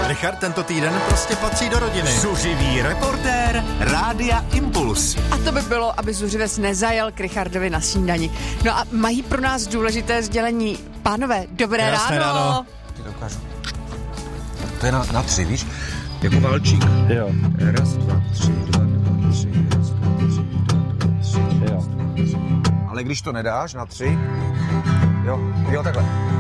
Richard tento týden prostě patří do rodiny. Zuřivý reportér Rádia Impuls. A to by bylo, aby zuřivec nezajel k Richardovi na snídani. No a mají pro nás důležité sdělení. Pánové, dobré ráno. Ty dokážu. To je na 3, víš? Jako válčík. Jo. Raz, dva, tři, raz, dva, tři. Jo. Ale když to nedáš na 3, jo, takhle.